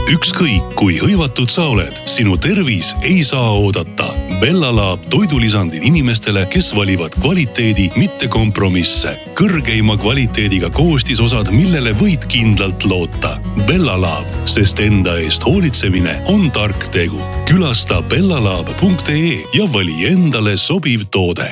Ükskõik kui hõivatud sa oled, sinu tervis ei saa oodata. Bellalaab toidulisandid inimestele, kes valivad kvaliteedi, mitte kompromisse. Kõrgeima kvaliteediga koostisosad, millele võid kindlalt loota. Bellalaab, sest enda eest hoolitsemine on tark tegu. Külasta bellalaab.ee ja vali endale sobiv toode.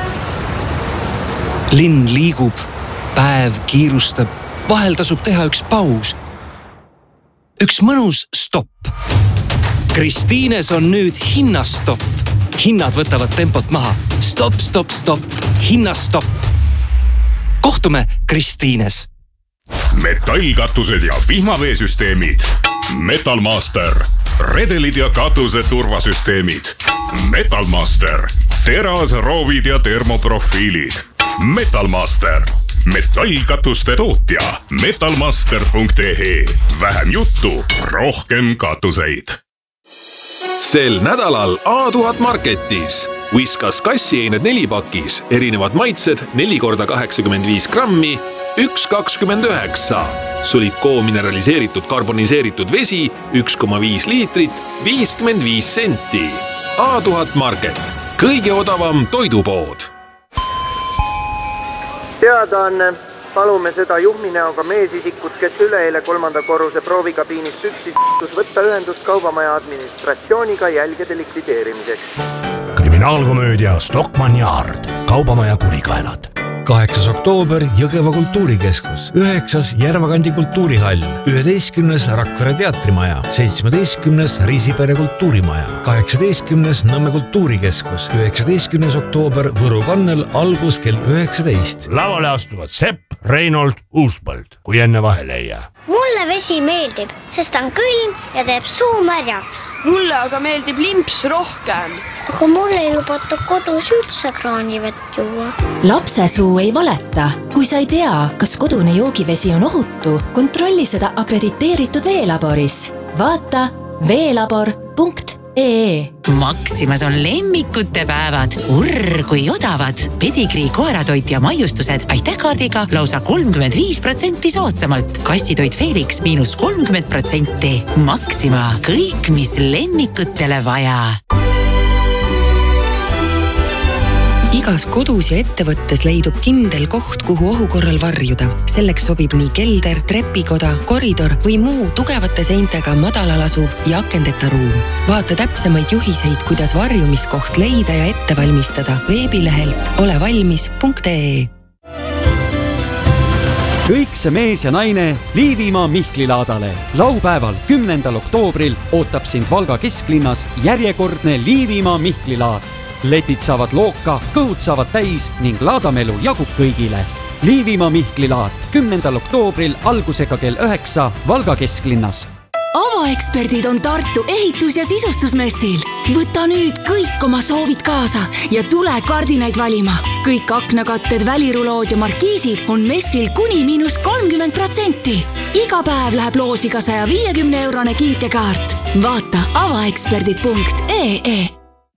Linn liigub, päev kiirustab, vahel tasub teha üks paus. Üks mõnus stopp. Kristiines on nüüd hinnastopp. Hinnad võtavad tempot maha. Stopp, stopp, stopp. Hinnastopp. Kohtume Kristiines. Metallkatused ja vihmaveesüsteemid. Metalmaster. Redelid ja katuse turvasüsteemid. Metalmaster. Teras, roovid ja termoprofiilid. Metalmaster. Metallkatuste tootja. Metalmaster.ee. Vähem juttu, rohkem katuseid. Sel nädalal A1000 Marketis. Whiskas kassieined 4 pakis, erinevad maitsed 4x85 grammi, 1,29. Sulikoo mineraliseeritud karboniseeritud vesi 1,5 liitrit, 55 senti. A1000 Market. Kõige odavam toidupood. Teadaanne. Palume seda juhminäoga meesisikut, kes üleeile 3. korruse proovikabiinist üksis võtta ühendust kaubamaja administratsiooniga jälgede likvideerimiseks. Kriminaalkomöödia Stockmann ja Ard. Kaubamaja kurikaelad. 8. oktoober Jõgeva kultuurikeskus, 9. Järvakandi kultuurihall, 11. Rakvere teatrimaja, 17. Riisipere kultuurimaja, 18. Nõmme kultuurikeskus, 19. oktoober Võru kannel, algus kell 19. Lavale astuvad Sepp, Reinold, Uuspõld, kui enne vahele ei jää. Mulle vesi meeldib, sest on külm ja teeb suu märjaks. Mulle aga meeldib limps rohkem. Aga mulle ei lubata kodus üldse kraanivett juua. Lapse suu ei valeta. Kui sa ei tea, kas kodune joogivesi on ohutu, kontrolli seda akrediteeritud veelaboris. Vaata veelabor.ee. Maximas on lemmikute päevad. Urr, kui odavad. Pedigrii koeratoit ja maiustused aitähkaardiga lausa 35% soodsamalt. Kassitoit Felix -30%. Maxima. Kõik, mis lemmikutele vaja. Igas kodus ja ettevõttes leidub kindel koht, kuhu ohu korral varjuda. Selleks sobib nii kelder, trepikoda, koridor või muu tugevate seintega madalal asuv ja akendeta ruum. Vaata täpsemaid juhiseid, kuidas varjumiskoht leida ja ette valmistada veebilehelt olevalmis.ee. Kõik see mees ja naine Liivimaa Mihklilaadale. Laupäeval 10. oktoobril ootab sind Valga kesklinnas järjekordne Liivimaa Mihklilaad. Letid saavad looka, kõhud saavad täis ning laadamelu jagub kõigile. Liivimaa Mihklilaad 10. oktoobril algusega kell 9 Valga kesklinnas. Avaeksperdid on Tartu ehitus- ja sisustusmessil. Võta nüüd kõik oma soovid kaasa ja tule kardinaid valima. Kõik aknakatted, välirulood ja markiisid on messil kuni -30%. Iga päev läheb loosi ka 150 € kinkekaart. Vaata avaeksperdid.ee.